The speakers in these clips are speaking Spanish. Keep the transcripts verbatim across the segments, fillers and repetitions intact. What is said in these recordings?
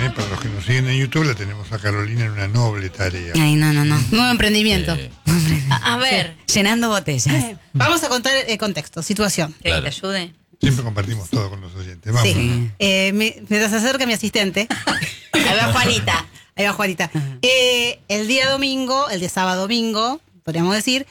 ¿eh? Para los que nos siguen en YouTube, la tenemos a Carolina en una noble tarea. Ay, no, no, no. Nuevo emprendimiento. Eh, A, a ver, Sí. Llenando botellas. Vamos a contar el contexto, situación. ¿que Claro. te ayude? Siempre compartimos todo con los oyentes. Vamos. Sí. Eh, me- mientras se acerca mi asistente, Ahí va Juanita. ahí va Juanita. Eh, el día domingo, el día sábado domingo, podríamos decir,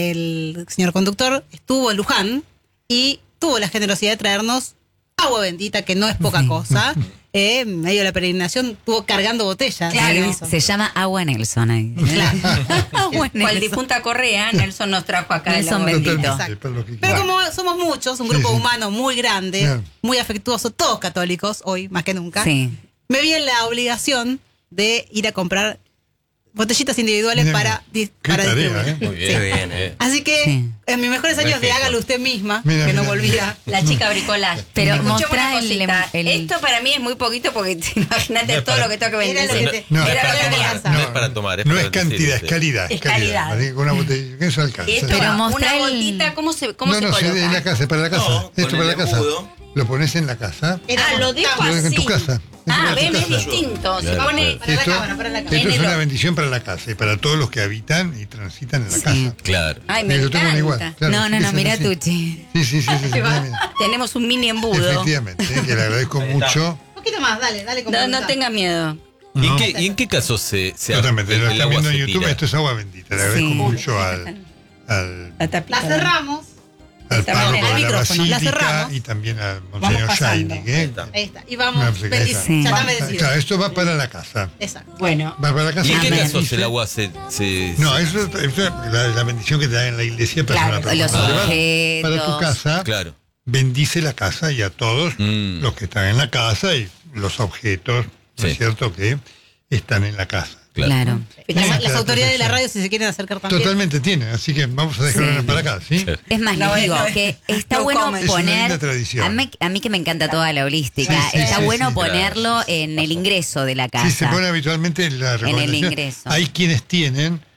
el señor conductor estuvo en Luján y tuvo la generosidad de traernos agua bendita, que no es poca cosa. Eh, en medio de la peregrinación estuvo cargando botellas. Claro. Eso. Se llama Agua Nelson ahí. Claro. Agua Cual Nelson. difunta Correa, Nelson nos trajo acá. el Nelson agua. bendito. Totalmente, Exacto. para lo que Pero quiera. como somos muchos, un grupo Sí, sí. humano muy grande, Claro. muy afectuoso, todos católicos, hoy más que nunca, Sí. me vi en la obligación de ir a comprar botellitas individuales Mira, para, di- qué para tarea, distribuir. ¿eh? Muy bien. Sí. bien eh. Así que Sí. en mis mejores años de Buen gesto. hágalo usted misma, Mira, que no mira, volvía. La chica bricolage. Pero Escuchame mostrá una el- cosita. el- Esto para mí es muy poquito porque te- imagínate No es todo para- lo que tengo que Era vender. lo que te- No, No es era para lo que tomar, alcanzaba. no es para tomar. No para es cantidad, decir, es calidad. Es calidad. Así que con una botella, que eso alcanza. Esto, Pero una mostrá el- gotita, ¿cómo se, cómo no, se no, sí, coloca? en la casa, es para la casa. No, Esto con para el la casa. embudo. Lo pones en la casa. Era Ah, lo dejo montado. Lo dejas en tu así. casa. Ah, En tu ven, es casa. distinto. Se Claro, pone... claro. Para la Esto, cámara, para la cámara. esto es En el- una bendición para la casa y para todos los que habitan y transitan en la casa. Claro. Ay, me Y lo tengo encanta. igual. claro, no, no, sí, no, sí, mira sí. Tucci. Sí, sí, sí, sí, sí, va. mira, mira. Tenemos un mini embudo. Efectivamente, eh, que le agradezco mucho. Un poquito más, dale, dale. con No, voluntad. no tenga miedo. ¿Y en No. qué, y en qué caso se, se Totalmente, el, lo el están agua viendo en se YouTube, tira? esto es agua bendita. Le agradezco Sí. mucho al, al, La tapita. La cerramos. al Está párroco bien, de el la micrófono, la basílica cerramos. y también al Vamos monseñor pasando. Shainik. ¿eh? Ahí está. Ahí está. Y vamos. Una música, bendic- esa. Sí. Ya está Ah, bendecido. claro, esto va para la casa. Exacto. Bueno. Va para la casa. ¿Y en qué Amén. casos el agua se... se No, se- eso, eso es la, la bendición que te da en la iglesia personal. Claro, los Cuando te vas objetos. para tu casa, Claro. bendice la casa y a todos Mm. los que están en la casa y los objetos, ¿no Sí. es cierto?, que están en la casa. Claro. Claro. Las, Sí, las claro, autoridades de la protección. radio, si se quieren acercar también. Totalmente tienen, así que vamos a dejarlo Sí. para acá, ¿sí? Sí. Es más, No, les digo no, que está no bueno comen. Es una poner. linda tradición. A mí, a mí que me encanta toda la holística, Sí, sí, está sí, bueno sí, ponerlo claro. en el ingreso de la casa. Sí, se pone habitualmente en la recomendación. ingreso. Hay quienes tienen